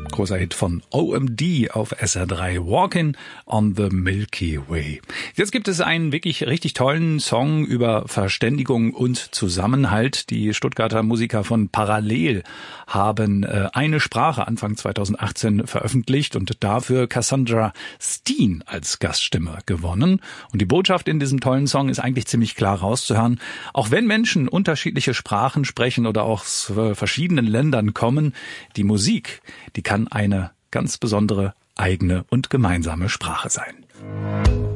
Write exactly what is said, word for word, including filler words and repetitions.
Großer Hit von O M D auf S R drei, Walking on the Milky Way. Jetzt gibt es einen wirklich richtig tollen Song über Verständigung und Zusammenhalt. Die Stuttgarter Musiker von Parallel haben äh, eine Sprache Anfang zweitausendachtzehn veröffentlicht und dafür Cassandra Steen als Gaststimme gewonnen. Und die Botschaft in diesem tollen Song ist eigentlich ziemlich klar rauszuhören. Auch wenn Menschen unterschiedliche Sprachen sprechen oder aus äh, verschiedenen Ländern kommen, die Musik, die kann eine ganz besondere eigene und gemeinsame Sprache sein.